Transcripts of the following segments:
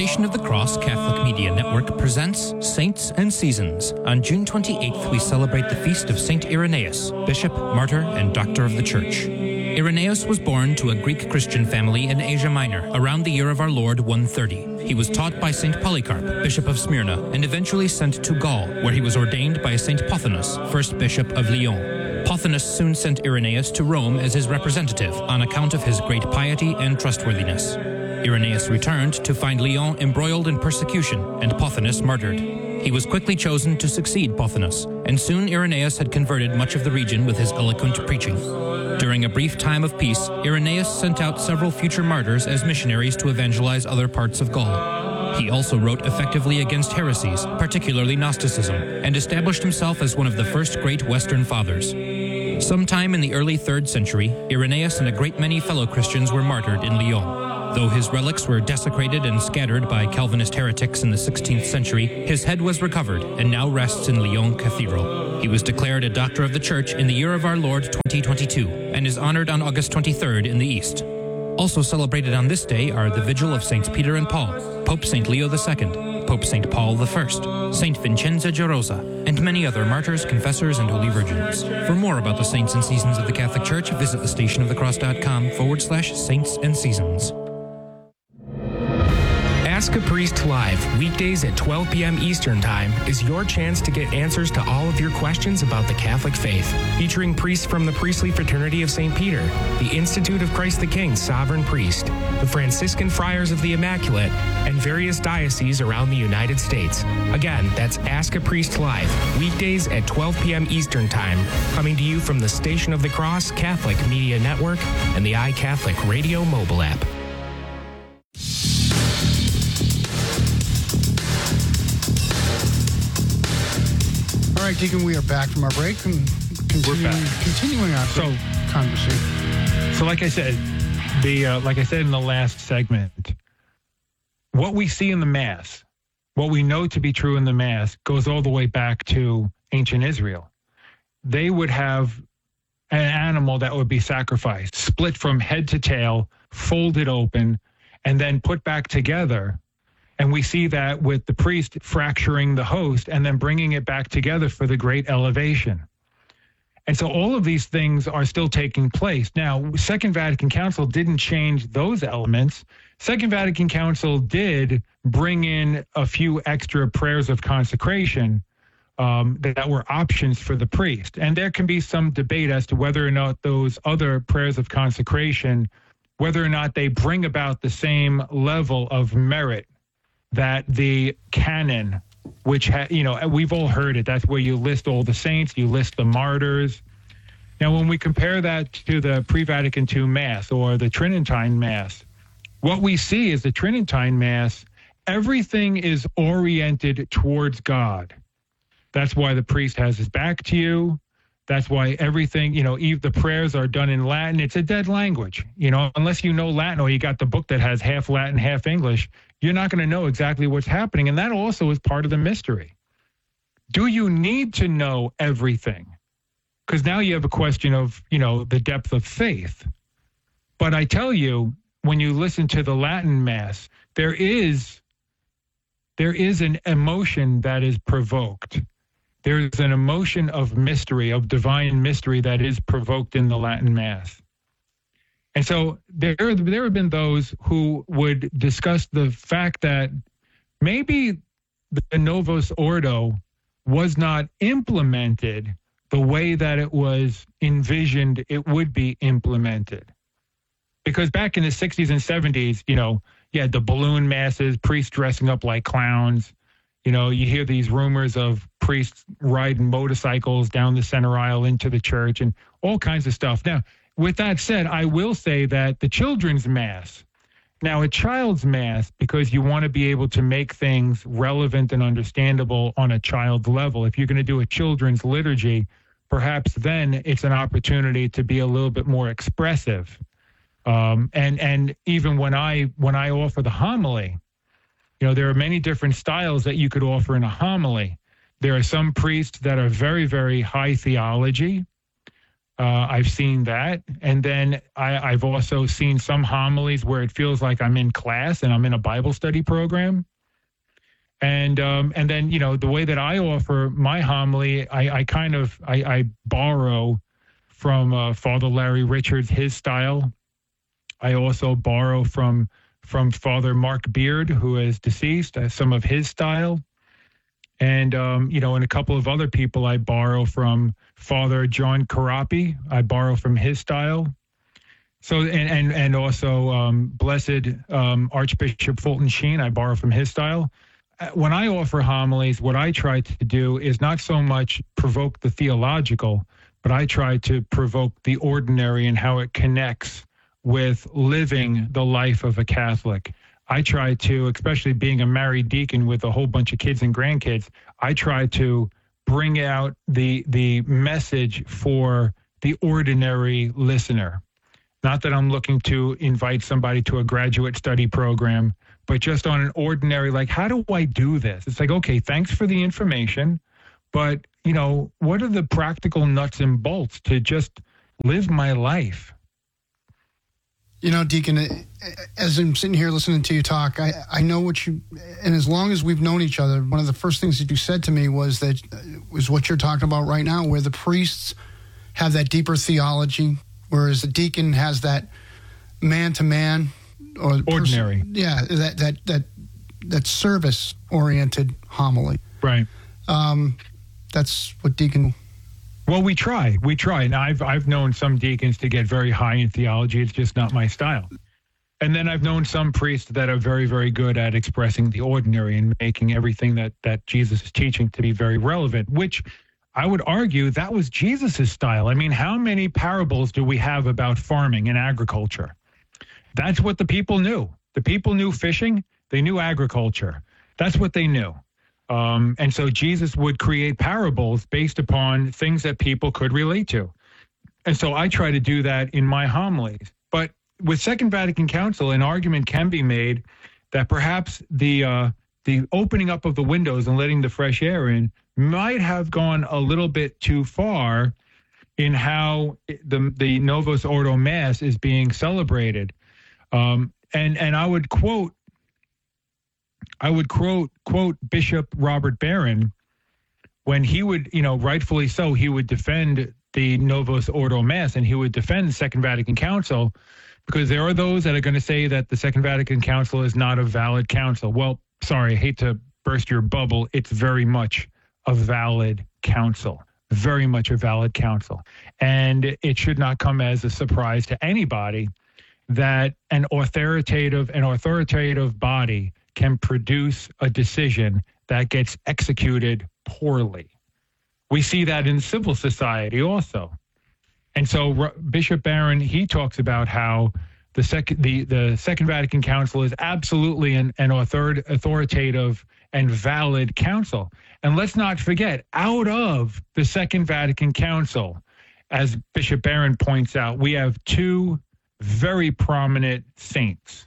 Station of the Cross Catholic Media Network presents Saints and Seasons. On June 28th, we celebrate the feast of Saint Irenaeus, Bishop, Martyr, and Doctor of the Church. Irenaeus was born to a Greek Christian family in Asia Minor around the year of our Lord 130. He was taught by Saint Polycarp, Bishop of Smyrna, and eventually sent to Gaul, where he was ordained by Saint Pothinus, first Bishop of Lyon. Pothinus soon sent Irenaeus to Rome as his representative on account of his great piety and trustworthiness. Irenaeus returned to find Lyon embroiled in persecution and Pothinus martyred. He was quickly chosen to succeed Pothinus, and soon Irenaeus had converted much of the region with his eloquent preaching. During a brief time of peace, Irenaeus sent out several future martyrs as missionaries to evangelize other parts of Gaul. He also wrote effectively against heresies, particularly Gnosticism, and established himself as one of the first great Western fathers. Sometime in the early 3rd century, Irenaeus and a great many fellow Christians were martyred in Lyon. Though his relics were desecrated and scattered by Calvinist heretics in the 16th century, his head was recovered and now rests in Lyon Cathedral. He was declared a Doctor of the Church in the year of our Lord 2022 and is honored on August 23rd in the East. Also celebrated on this day are the Vigil of Saints Peter and Paul, Pope St. Leo II, Pope St. Paul I, St. Vincenzo Gerosa, and many other martyrs, confessors, and holy virgins. For more about the saints and seasons of the Catholic Church, visit thestationofthecross.com/saints and seasons. Ask a Priest Live, weekdays at 12 p.m. Eastern Time, is your chance to get answers to all of your questions about the Catholic faith. Featuring priests from the Priestly Fraternity of St. Peter, the Institute of Christ the King Sovereign Priest, the Franciscan Friars of the Immaculate, and various dioceses around the United States. Again, that's Ask a Priest Live, weekdays at 12 p.m. Eastern Time, coming to you from the Station of the Cross Catholic Media Network and the iCatholic Radio mobile app. All right, Deacon, we are back from our break and continuing our conversation. So, like I said, in the last segment, what we see in the Mass, what we know to be true in the Mass, goes all the way back to ancient Israel. They would have an animal that would be sacrificed, split from head to tail, folded open, and then put back together. And we see that with the priest fracturing the host and then bringing it back together for the great elevation. And so all of these things are still taking place. Now, Second Vatican Council didn't change those elements. Second Vatican Council did bring in a few extra prayers of consecration that were options for the priest. And there can be some debate as to whether or not those other prayers of consecration, whether or not they bring about the same level of merit that the canon, which, we've all heard it. That's where you list all the saints, you list the martyrs. Now, when we compare that to the pre-Vatican II Mass or the Tridentine Mass, what we see is the Tridentine Mass, everything is oriented towards God. That's why the priest has his back to you. That's why everything, the prayers are done in Latin. It's a dead language, unless you know Latin or you got the book that has half Latin, half English, you're not going to know exactly what's happening. And that also is part of the mystery. Do you need to know everything? Because now you have a question of, the depth of faith. But I tell you, when you listen to the Latin Mass, there is an emotion that is provoked. There's an emotion of mystery, of divine mystery that is provoked in the Latin Mass. And so there have been those who would discuss the fact that maybe the Novus Ordo was not implemented the way that it was envisioned it would be implemented. Because back in the 60s and 70s, you had the balloon masses, priests dressing up like clowns. You hear these rumors of priests riding motorcycles down the center aisle into the church and all kinds of stuff. Now, with that said, I will say that the children's Mass, now a child's Mass, because you want to be able to make things relevant and understandable on a child's level. If you're going to do a children's liturgy, perhaps then it's an opportunity to be a little bit more expressive. And even when I offer the homily, there are many different styles that you could offer in a homily. There are some priests that are very, very high theology. I've seen that. And then I've also seen some homilies where it feels like I'm in class and I'm in a Bible study program. And then, the way that I offer my homily, I borrow from Father Larry Richards, his style. I also borrow from Father Mark Beard, who is deceased, some of his style. And, and a couple of other people I borrow from. Father John Carapi, I borrow from his style. So, and also Blessed Archbishop Fulton Sheen, I borrow from his style. When I offer homilies, what I try to do is not so much provoke the theological, but I try to provoke the ordinary and how it connects with living the life of a Catholic. I try to, especially being a married deacon with a whole bunch of kids and grandkids, I try to bring out the message for the ordinary listener. Not that I'm looking to invite somebody to a graduate study program, but just on an ordinary, like, how do I do this? It's like, okay, thanks for the information, but, what are the practical nuts and bolts to just live my life? Deacon, as I'm sitting here listening to you talk, I know what you, and as long as we've known each other, one of the first things that you said to me was what you're talking about right now, where the priests have that deeper theology, whereas the deacon has that man-to-man or ordinary. That service-oriented homily. Right. That's what deacon. Well, we try. Now, I've known some deacons to get very high in theology. It's just not my style. And then I've known some priests that are very, very good at expressing the ordinary and making everything that Jesus is teaching to be very relevant, which I would argue that was Jesus's style. I mean, how many parables do we have about farming and agriculture? That's what the people knew. The people knew fishing. They knew agriculture. That's what they knew. And so Jesus would create parables based upon things that people could relate to. And so I try to do that in my homilies. But with Second Vatican Council, an argument can be made that perhaps the opening up of the windows and letting the fresh air in might have gone a little bit too far in how the Novus Ordo Mass is being celebrated. And I would quote Bishop Robert Barron when he would, rightfully so, he would defend the Novus Ordo Mass and he would defend the Second Vatican Council, because there are those that are going to say that the Second Vatican Council is not a valid council. Well, sorry, I hate to burst your bubble. It's very much a valid council, very much a valid council. And it should not come as a surprise to anybody that an authoritative body can produce a decision that gets executed poorly. We see that in civil society also. And so Bishop Barron, he talks about how the Second Vatican Council is absolutely an authoritative and valid council. And let's not forget, out of the Second Vatican Council, as Bishop Barron points out, we have two very prominent saints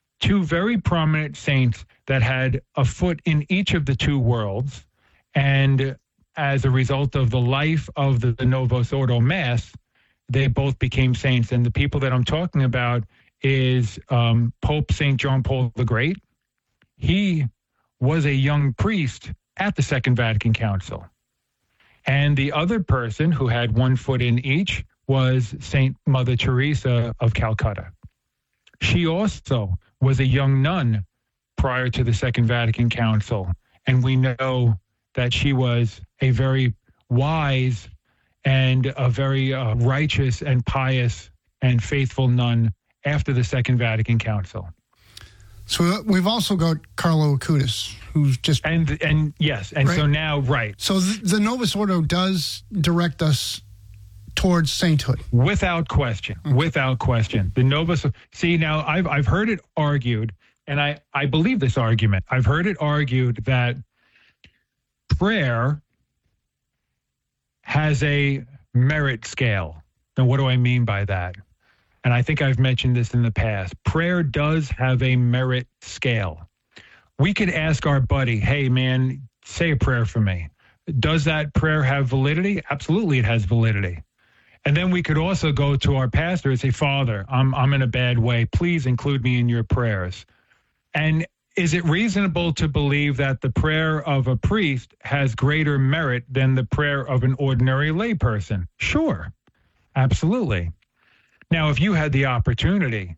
that had a foot in each of the two worlds. And as a result of the life of the Novus Ordo Mass, they both became saints. And the people that I'm talking about is Pope St. John Paul the Great. He was a young priest at the Second Vatican Council. And the other person who had one foot in each was St. Mother Teresa of Calcutta. She also was a young nun prior to the Second Vatican Council. And we know that she was a very wise and a very righteous and pious and faithful nun after the Second Vatican Council. So we've also got Carlo Acutis, who's just... And yes, and right? So now, right. So the Novus Ordo does direct us towards sainthood. Without question, without question. The Novus... See, now, I've heard it argued, and I believe this argument. I've heard it argued that prayer has a merit scale. Now, what do I mean by that? And I think I've mentioned this in the past. Prayer does have a merit scale. We could ask our buddy, hey, man, say a prayer for me. Does that prayer have validity? Absolutely, it has validity. And then we could also go to our pastor and say, Father, I'm in a bad way. Please include me in your prayers. And is it reasonable to believe that the prayer of a priest has greater merit than the prayer of an ordinary layperson? Sure, absolutely. Now, if you had the opportunity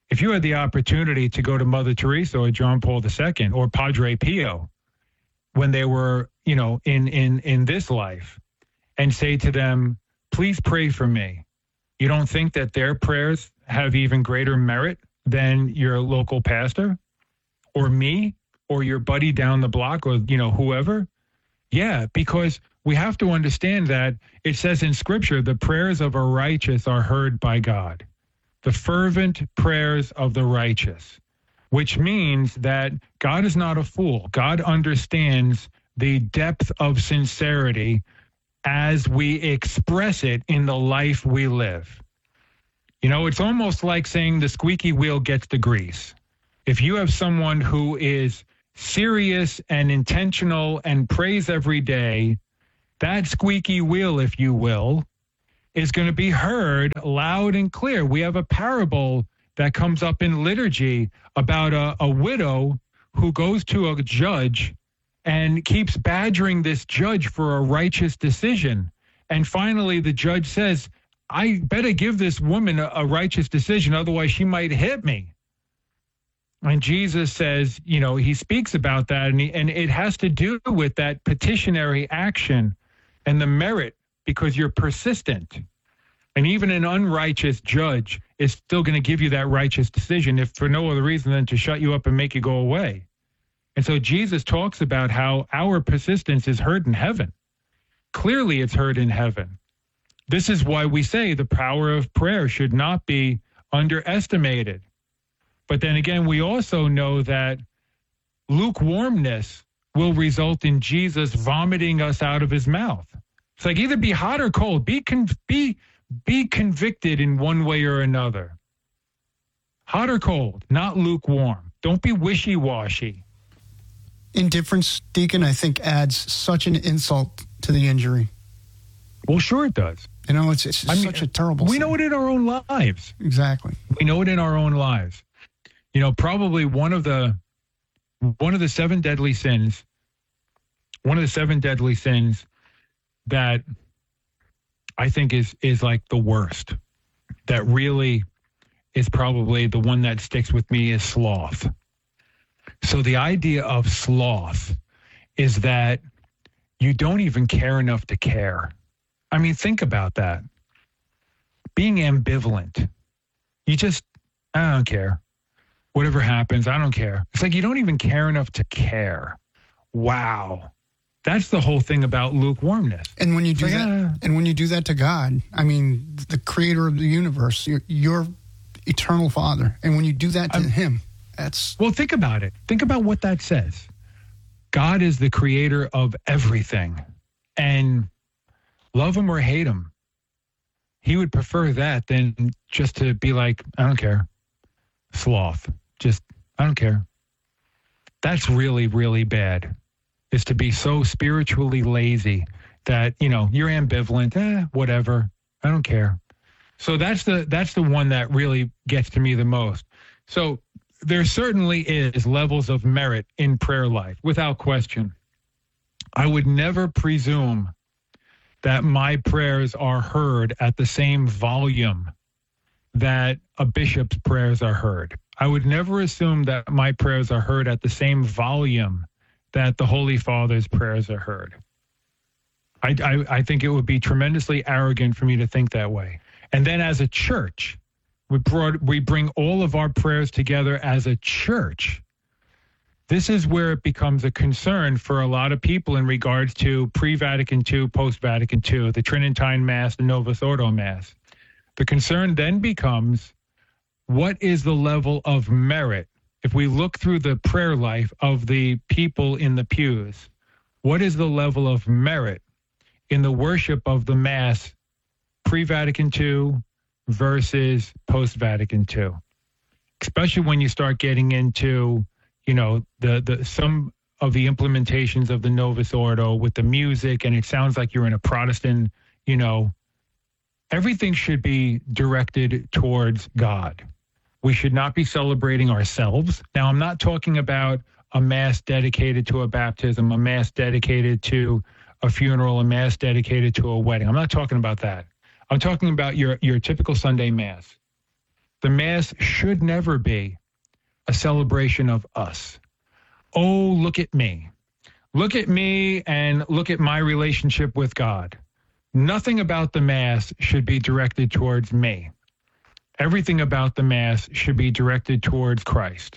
to go to Mother Teresa or John Paul II or Padre Pio when they were, in this life, and say to them, please pray for me, you don't think that their prayers have even greater merit than your local pastor or me or your buddy down the block or, whoever? Yeah, because we have to understand that it says in Scripture, the prayers of a righteous are heard by God. The fervent prayers of the righteous, which means that God is not a fool. God understands the depth of sincerity as we express it in the life we live. It's almost like saying the squeaky wheel gets the grease. If you have someone who is serious and intentional and prays every day, that squeaky wheel, if you will, is going to be heard loud and clear. We have a parable that comes up in liturgy about a widow who goes to a judge and keeps badgering this judge for a righteous decision. And finally, the judge says, I better give this woman a righteous decision, otherwise she might hit me. And Jesus says, he speaks about that, and it has to do with that petitionary action and the merit, because you're persistent. And even an unrighteous judge is still going to give you that righteous decision, if for no other reason than to shut you up and make you go away. And so Jesus talks about how our persistence is heard in heaven. Clearly, it's heard in heaven. This is why we say the power of prayer should not be underestimated. But then again, we also know that lukewarmness will result in Jesus vomiting us out of his mouth. It's like either be hot or cold. Be convicted in one way or another. Hot or cold, not lukewarm. Don't be wishy-washy. Indifference, Deacon, I think adds such an insult to the injury. Well, sure it does. It's such a terrible thing. We know it in our own lives. Exactly. We know it in our own lives. Probably one of the 7 deadly sins, that I think is like the worst, that really is probably the one that sticks with me, is sloth. So the idea of sloth is that you don't even care enough to care. I mean, think about that. Being ambivalent. I don't care. Whatever happens, I don't care. It's like you don't even care enough to care. Wow. That's the whole thing about lukewarmness. And when you do that to God, I mean, the creator of the universe, your eternal Father, and when you do that to him, that's... Well, think about it. Think about what that says. God is the creator of everything. And love him or hate him, he would prefer that than just to be like, I don't care. Sloth. I don't care. That's really, really bad, is to be so spiritually lazy that, you're ambivalent, whatever, I don't care. So that's the one that really gets to me the most. So there certainly is levels of merit in prayer life, without question. I would never presume that my prayers are heard at the same volume that a bishop's prayers are heard. I would never assume that my prayers are heard at the same volume that the Holy Father's prayers are heard. I think it would be tremendously arrogant for me to think that way. And then as a church, we bring all of our prayers together as a church. This is where it becomes a concern for a lot of people in regards to pre-Vatican II, post-Vatican II, the Tridentine Mass, the Novus Ordo Mass. The concern then becomes, what is the level of merit? If we look through the prayer life of the people in the pews, what is the level of merit in the worship of the Mass pre-Vatican II versus post-Vatican II? Especially when you start getting into, the some of the implementations of the Novus Ordo with the music, and it sounds like you're in a Protestant, everything should be directed towards God. We should not be celebrating ourselves. Now, I'm not talking about a Mass dedicated to a baptism, a Mass dedicated to a funeral, a Mass dedicated to a wedding. I'm not talking about that. I'm talking about your typical Sunday Mass. The Mass should never be a celebration of us. Oh, look at me. Look at me and look at my relationship with God. Nothing about the Mass should be directed towards me. Everything about the Mass should be directed towards Christ.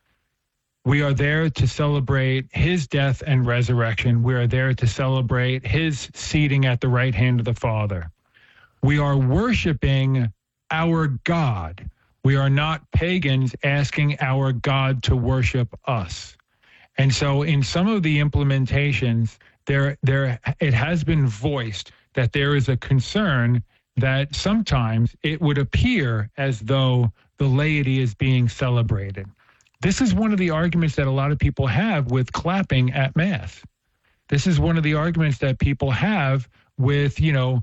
We are there to celebrate his death and resurrection. We are there to celebrate his seating at the right hand of the Father. We are worshiping our God. We are not pagans asking our God to worship us. And so in some of the implementations, it has been voiced that there is a concern that sometimes it would appear as though the laity is being celebrated. This is one of the arguments that a lot of people have with clapping at Mass. This is one of the arguments that people have with,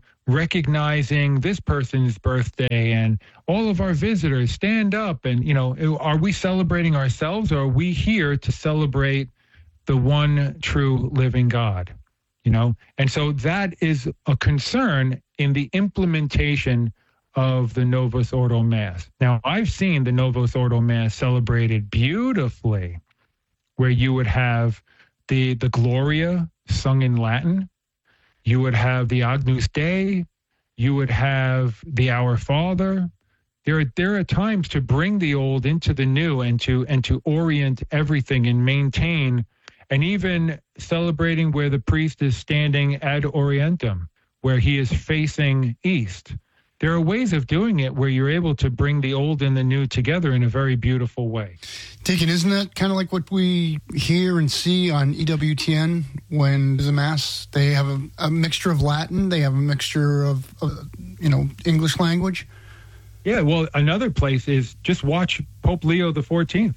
recognizing this person's birthday and all of our visitors stand up and, are we celebrating ourselves or are we here to celebrate the one true living God? And so that is a concern in the implementation of the Novus Ordo Mass. Now, I've seen the Novus Ordo Mass celebrated beautifully, where you would have the Gloria sung in Latin, you would have the Agnus Dei, you would have the Our Father. There are times to bring the old into the new and to orient everything and maintain, and even celebrating where the priest is standing ad orientem, where he is facing east. There are ways of doing it where you're able to bring the old and the new together in a very beautiful way. Deacon, isn't that kind of like what we hear and see on EWTN when there's a Mass? They have a mixture of Latin, they have a mixture of English language. Yeah, well, another place is just watch Pope Leo XIV.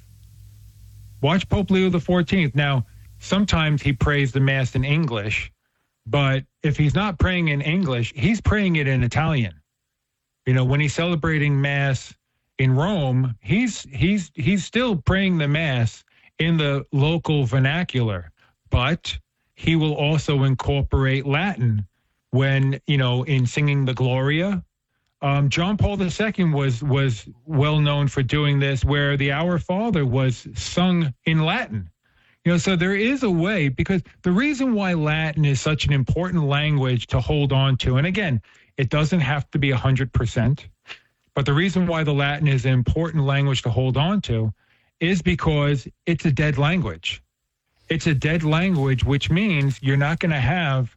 Watch Pope Leo XIV. Now, sometimes he prays the Mass in English, but if he's not praying in English, he's praying it in Italian. When he's celebrating Mass in Rome, he's still praying the Mass in the local vernacular, but he will also incorporate Latin when, in singing the Gloria. John Paul II was well known for doing this, where the Our Father was sung in Latin. So there is a way, because the reason why Latin is such an important language to hold on to, and again, it doesn't have to be 100%, but the reason why the Latin is an important language to hold on to is because it's a dead language. It's a dead language, which means you're not going to have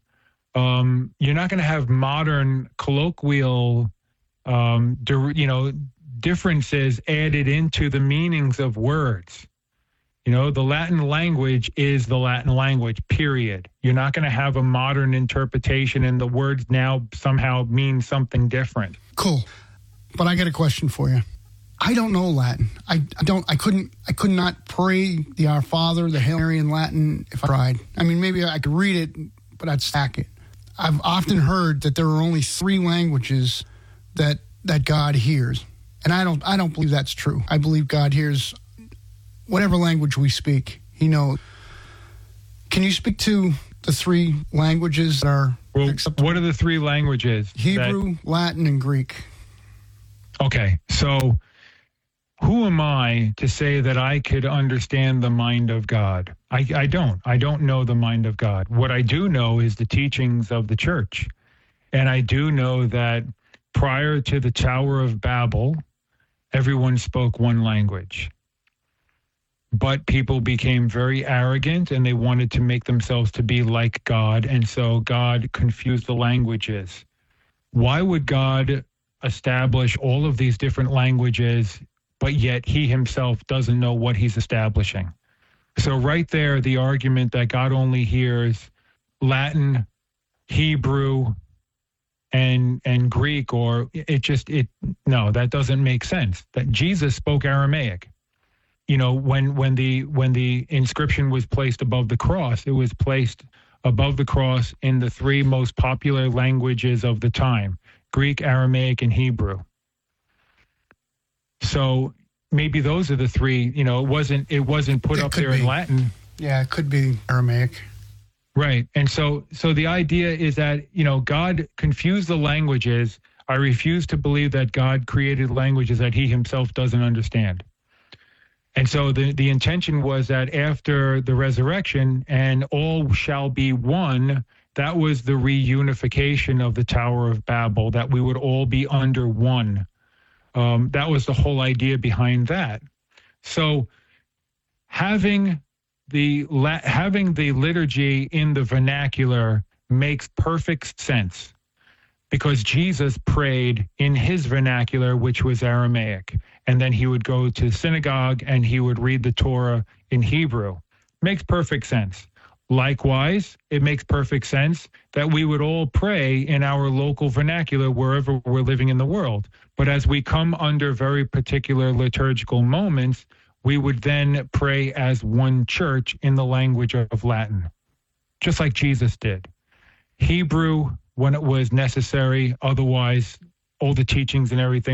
modern colloquial, differences added into the meanings of words. The Latin language is the Latin language, period. You're not going to have a modern interpretation and the words now somehow mean something different. Cool. But I got a question for you. I don't know Latin. I could not pray the Our Father, the Hail Mary in Latin if I tried. I mean, maybe I could read it, but I'd stack it. I've often heard that there are only 3 languages that God hears. And I don't believe that's true. I believe God hears whatever language we speak. He knows. Can you speak to the 3 languages that are acceptable? What are the 3 languages? Hebrew, Latin, and Greek. Okay, so who am I to say that I could understand the mind of God? I don't know the mind of God. What I do know is the teachings of the church. And I do know that prior to the Tower of Babel, everyone spoke one language. But people became very arrogant and they wanted to make themselves to be like God. And so God confused the languages. Why would God establish all of these different languages, but yet he himself doesn't know what he's establishing? So right there, the argument that God only hears Latin, Hebrew, and Greek, or no, that doesn't make sense. That Jesus spoke Aramaic. When the inscription was placed above the cross, it was placed above the cross in the 3 most popular languages of the time: Greek, Aramaic, and Hebrew. So maybe those are the three. It wasn't put up there in Latin. Yeah, it could be Aramaic. Right. And so the idea is that, God confused the languages. I refuse to believe that God created languages that he himself doesn't understand. And so the intention was that after the resurrection and all shall be one, that was the reunification of the Tower of Babel, that we would all be under one. That was the whole idea behind that. So having the liturgy in the vernacular makes perfect sense, because Jesus prayed in his vernacular, which was Aramaic, and then he would go to synagogue and he would read the Torah in Hebrew. Makes perfect sense. Likewise, it makes perfect sense that we would all pray in our local vernacular wherever we're living in the world. But as we come under very particular liturgical moments, we would then pray as one church in the language of Latin, just like Jesus did. Hebrew when it was necessary, otherwise all the teachings and everything